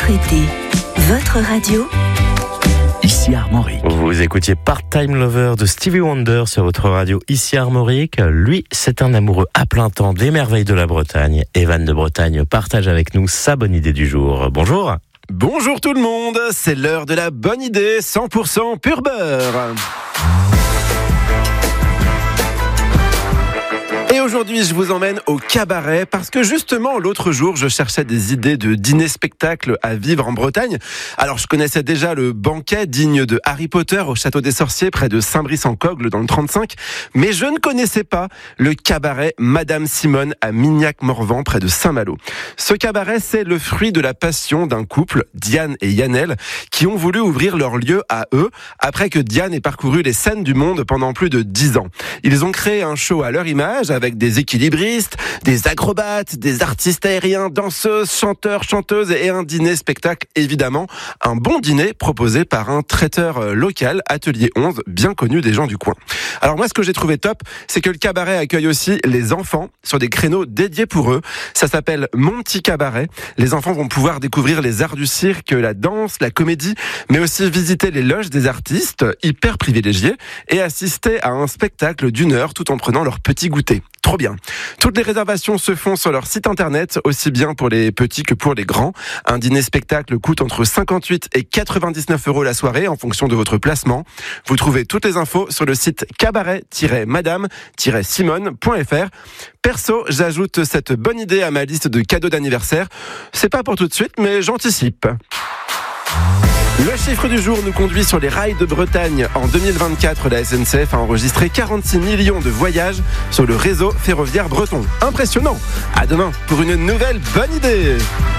votre été, votre radio. Ici Armorique. Vous écoutiez Part-Time Lover de Stevie Wonder sur votre radio Ici Armorique. Lui, c'est un amoureux à plein temps des merveilles de la Bretagne. Evan de Bretagne partage avec nous sa bonne idée du jour. Bonjour. Bonjour tout le monde, c'est l'heure de la bonne idée 100% pur beurre. Et aujourd'hui, je vous emmène au cabaret parce que justement, l'autre jour, je cherchais des idées de dîner-spectacle à vivre en Bretagne. Alors, je connaissais déjà le banquet digne de Harry Potter au Château des Sorciers près de Saint-Brice-en-Cogle dans le 35, mais je ne connaissais pas le cabaret Madame Simone à Mignac-Morvan près de Saint-Malo. Ce cabaret, c'est le fruit de la passion d'un couple, Diane et Yannel, qui ont voulu ouvrir leur lieu à eux après que Diane ait parcouru les scènes du monde pendant plus de 10 ans. Ils ont créé un show à leur image avec des équilibristes, des acrobates, des artistes aériens, danseuses, chanteurs, chanteuses et un dîner-spectacle évidemment. Un bon dîner proposé par un traiteur local, Atelier 11, bien connu des gens du coin. Alors moi, ce que j'ai trouvé top, c'est que le cabaret accueille aussi les enfants sur des créneaux dédiés pour eux. Ça s'appelle Mon Petit Cabaret. Les enfants vont pouvoir découvrir les arts du cirque, la danse, la comédie, mais aussi visiter les loges des artistes, hyper privilégiés, et assister à un spectacle d'1 heure tout en prenant leur petit goûter. Trop bien. Toutes les réservations se font sur leur site internet, aussi bien pour les petits que pour les grands. Un dîner-spectacle coûte entre 58 et 99 € la soirée en fonction de votre placement. Vous trouvez toutes les infos sur le site cabaret-madame-simone.fr. Perso, j'ajoute cette bonne idée à ma liste de cadeaux d'anniversaire. C'est pas pour tout de suite, mais j'anticipe. Le chiffre du jour nous conduit sur les rails de Bretagne. En 2024, la SNCF a enregistré 46 millions de voyages sur le réseau ferroviaire breton. Impressionnant. À demain pour une nouvelle bonne idée.